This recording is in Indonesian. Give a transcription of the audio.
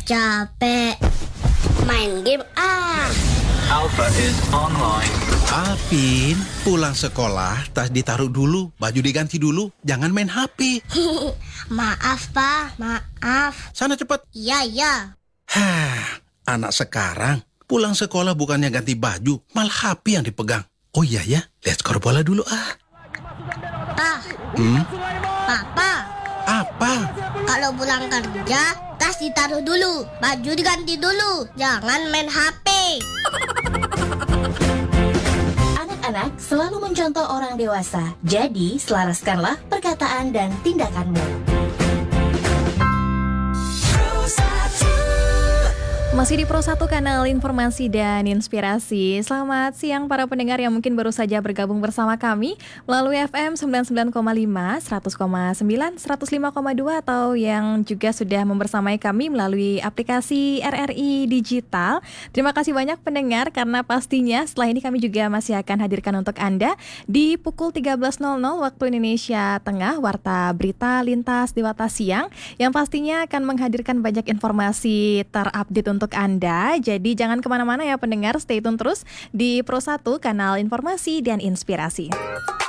Capek. Main game Alpha is online. Alvin, pulang sekolah, tas ditaruh dulu, baju diganti dulu, jangan main HP. Maaf, Pak. Maaf. Sana cepat. Iya. Anak sekarang pulang sekolah bukannya ganti baju, malah HP yang dipegang. Oh iya ya, lihat skor bola dulu Pak. Papa. Apa? Kalau pulang kerja, tas ditaruh dulu, baju diganti dulu. Jangan main HP. Anak-anak selalu mencontoh orang dewasa. Jadi, selaraskanlah perkataan dan tindakanmu. Masih di Pro 1 Kanal Informasi dan Inspirasi. Selamat siang para pendengar yang mungkin baru saja bergabung bersama kami melalui FM 99,5, 100,9, 105,2 atau yang juga sudah membersamai kami melalui aplikasi RRI Digital. Terima kasih banyak pendengar karena pastinya setelah ini kami juga masih akan hadirkan untuk Anda di pukul 13.00 waktu Indonesia Tengah Warta Berita Lintas Dewata Siang yang pastinya akan menghadirkan banyak informasi terupdate untuk Anda. Jadi jangan kemana-mana ya pendengar, stay tune terus di Pro 1 Kanal Informasi dan Inspirasi.